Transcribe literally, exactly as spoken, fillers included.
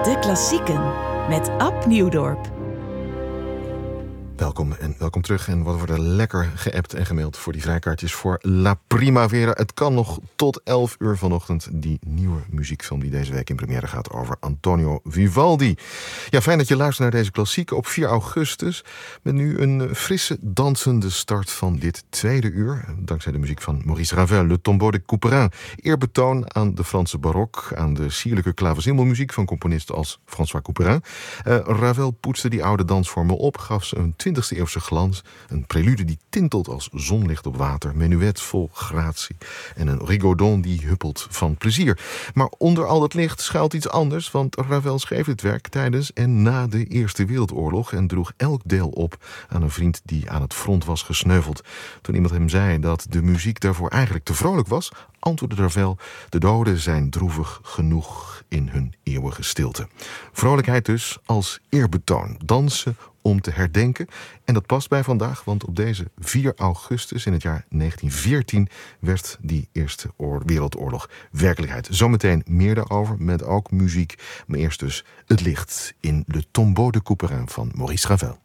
De Klassieken met Ab Nieuwdorp. Welkom en welkom terug. En wat wordt er lekker geappt en gemaild voor die vrijkaartjes voor La Primavera. Het kan nog tot elf uur vanochtend. Die nieuwe muziekfilm die deze week in première gaat over Antonio Vivaldi. Ja, fijn dat je luistert naar deze klassieken op vier augustus. Met nu een frisse, dansende start van dit tweede uur. Dankzij de muziek van Maurice Ravel, Le Tombeau de Couperin. Eerbetoon aan de Franse barok, aan de sierlijke klaversymbelmuziek van componisten als François Couperin. Uh, Ravel poetste die oude dansvormen op, gaf ze een twintigste eeuwse glans. Een prelude die tintelt als zonlicht op water. Menuet vol gratie. En een rigodon die huppelt van plezier. Maar onder al dat licht schuilt iets anders. Want Ravel schreef het werk tijdens en na de Eerste Wereldoorlog. En droeg elk deel op aan een vriend die aan het front was gesneuveld. Toen iemand hem zei dat de muziek daarvoor eigenlijk te vrolijk was, antwoordde Ravel: de doden zijn droevig genoeg in hun eeuwige stilte. Vrolijkheid dus als eerbetoon. Dansen om te herdenken. En dat past bij vandaag, want op deze vier augustus in het jaar negentien veertien werd die Eerste Oor- Wereldoorlog werkelijkheid. Zometeen meer daarover, met ook muziek. Maar eerst dus het licht in Le Tombeau de Couperin van Maurice Ravel.